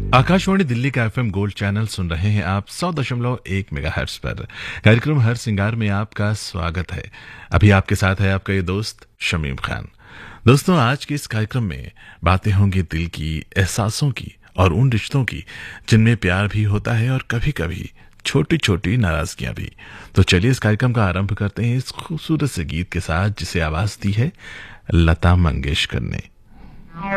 आकाशवाणी दिल्ली का FM gold channel सुन रहे हैं आप 100.1 मेगाहर्ट्ज पर। कार्यक्रम हर सिंगार में आपका स्वागत है। अभी आपके साथ है आपका ये दोस्त शमीम खान। दोस्तों, आज के इस कार्यक्रम में बातें होंगी दिल की, एहसासों की और उन रिश्तों की जिनमें प्यार भी होता है और कभी कभी छोटी छोटी नाराजगियां भी। तो चलिए इस कार्यक्रम का आरंभ करते हैं इस खूबसूरत से गीत के साथ जिसे आवाज दी है लता मंगेशकर ने।